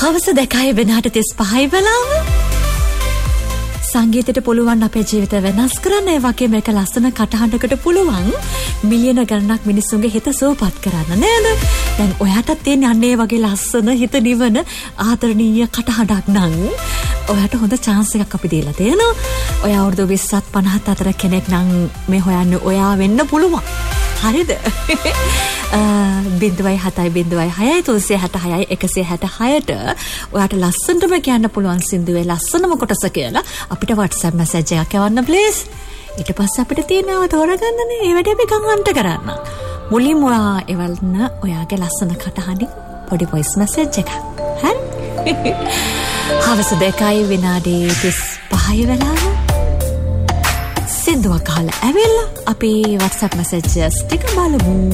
හවස 2:35 වෙලාව. සංගීතයට පුළුවන් අපේ ජීවිත වෙනස් කරන්න. ඒ වගේම එක ලස්සන කටහඬකට පුළුවන් මිලියන ගණනක් මිනිස්සුන්ගේ හිත සුවපත් කරන්න නේද? දැන් ඔයාටත් තියෙන අන්නේ වගේ ලස්සන හිත නිවන ආදරණීය කටහඬක් නම් ඔයාට හොඳ chance එකක් අපි දීලා තියෙනවා. ඔයා අවුරුදු 20ත් 50ත් අතර කෙනෙක් නම් මේ හොයන්නේ ඔයා වෙන්න පුළුවන්. හරිද? 0.7.6.366ට ඔයාට ලස්සනටම කියන්න පුළුවන් සින්දුවේ ලස්සනම කොටස කියලා අපිට WhatsApp message එකක් යවන්න please. ඊට පස්සේ අපිට තියෙනවා තෝරගන්නනේ. ඒ වැඩේ අපි ගන්නට කරන්න. මුලින්ම ඔයා එවන්න ඔයාගේ ලස්සන කටහඬින් පොඩි voice message එකක්. හරි? හවස 2:35 වෙලාව. සින්දුවක් අහලා ඇවිල්ලා අපි WhatsApp messages ටික බලමු.